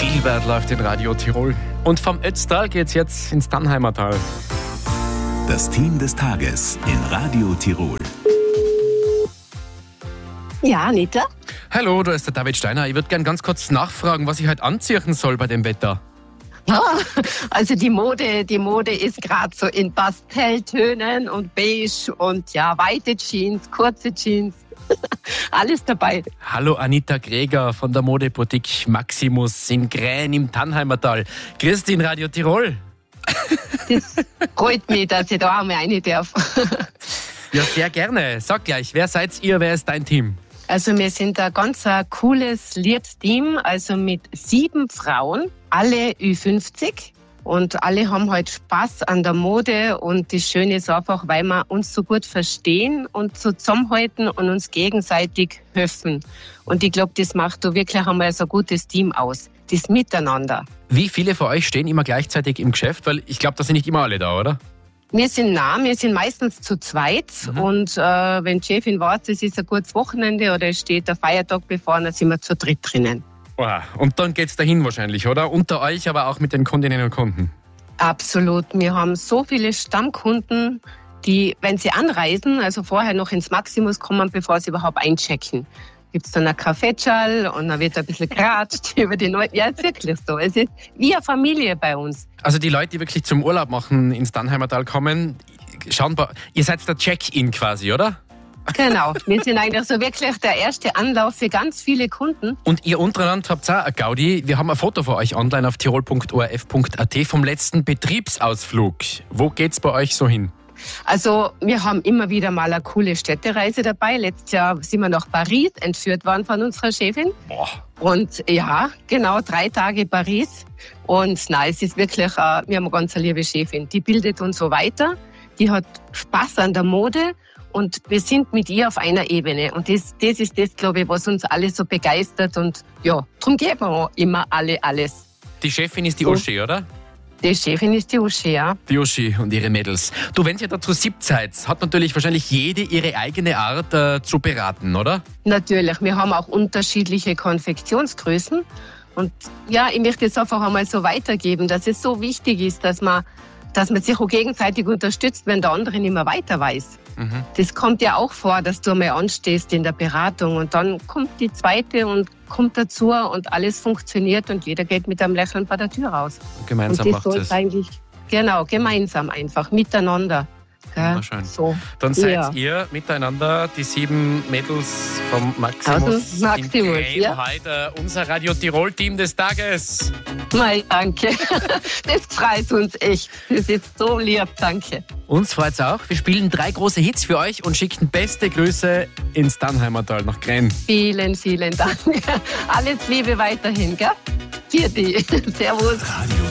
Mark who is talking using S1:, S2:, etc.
S1: Spielberg läuft in Radio Tirol. Und vom Ötztal geht's jetzt ins Tannheimertal.
S2: Das Team des Tages in Radio Tirol.
S3: Ja, Anita?
S1: Hallo, da ist der David Steiner. Ich würde gerne ganz kurz nachfragen, was ich heute anziehen soll bei dem Wetter.
S3: Also die Mode ist gerade so in Pastelltönen und beige und ja, weite Jeans, kurze Jeans. Alles dabei.
S1: Hallo Anita Greger von der Modeboutique Maximus in Gräen im Tannheimertal. Grüß dich in Radio Tirol.
S3: Das freut mich, dass ich da einmal rein darf.
S1: Ja, sehr gerne. Sag gleich, wer seid ihr, wer ist dein Team?
S3: Also wir sind ein ganz cooles Lied-Team, also mit 7 Frauen, alle Ü50. Und alle haben halt Spaß an der Mode und das Schöne ist einfach, weil wir uns so gut verstehen und so zusammenhalten und uns gegenseitig helfen. Und ich glaube, das macht da wirklich einmal so ein gutes Team aus, das Miteinander.
S1: Wie viele von euch stehen immer gleichzeitig im Geschäft? Weil ich glaube, da sind nicht immer alle da, oder?
S3: Wir sind meistens zu zweit. Und wenn die Chefin wartet, es ist ein kurzes Wochenende oder es steht der Feiertag bevor, dann sind wir zu dritt drinnen.
S1: Wow. Und dann geht's dahin wahrscheinlich, oder? Unter euch, aber auch mit den Kundinnen und Kunden.
S3: Absolut. Wir haben so viele Stammkunden, die, wenn sie anreisen, also vorher noch ins Maximus kommen, bevor sie überhaupt einchecken. Gibt's dann ein Kaffeetschall und dann wird ein bisschen geratscht über die Leute. Ja, ist wirklich so. Es ist wie eine Familie bei uns.
S1: Also die Leute, die wirklich zum Urlaub machen, ins Tannheimertal kommen, schauen, ihr seid der Check-in quasi, oder?
S3: Genau, wir sind eigentlich so wirklich der erste Anlauf für ganz viele Kunden.
S1: Und ihr untereinander habt auch eine Gaudi. Wir haben ein Foto von euch online auf tirol.orf.at vom letzten Betriebsausflug. Wo geht's bei euch so hin?
S3: Also wir haben immer wieder mal eine coole Städtereise dabei. Letztes Jahr sind wir nach Paris entführt worden von unserer Chefin.
S1: Boah.
S3: Und ja, genau, 3 Tage Paris. Und nein, es ist wirklich, wir haben eine ganz liebe Chefin. Die bildet uns so weiter. Die hat Spaß an der Mode. Und wir sind mit ihr auf einer Ebene. Und das ist das, glaube ich, was uns alle so begeistert. Und ja, darum geben wir immer alle alles.
S1: Die Chefin ist die Uschi, oder?
S3: Die Chefin ist die Uschi, ja.
S1: Die Uschi und ihre Mädels. Du, wenn ihr da zu 7 seid, hat natürlich wahrscheinlich jede ihre eigene Art zu beraten, oder?
S3: Natürlich. Wir haben auch unterschiedliche Konfektionsgrößen. Und ja, ich möchte es einfach einmal so weitergeben, dass es so wichtig ist, dass man sich auch gegenseitig unterstützt, wenn der andere nicht mehr weiter weiß. Das kommt ja auch vor, dass du einmal anstehst in der Beratung und dann kommt die zweite und kommt dazu und alles funktioniert und jeder geht mit einem Lächeln bei der Tür raus.
S1: Gemeinsam macht es.
S3: Eigentlich, genau, gemeinsam einfach, miteinander.
S1: Wunderschön. So. Dann seid ihr miteinander, die 7 Mädels vom Maximus in Gräen, heute unser Radio Tirol Team des Tages.
S3: Nein, danke. Das freut uns echt. Das ist so lieb, danke.
S1: Uns freut's auch. Wir spielen 3 große Hits für euch und schicken beste Grüße ins Tannheimertal nach Gräen.
S3: Vielen, vielen Dank. Alles Liebe weiterhin, gell? Für die. Servus.
S2: Radio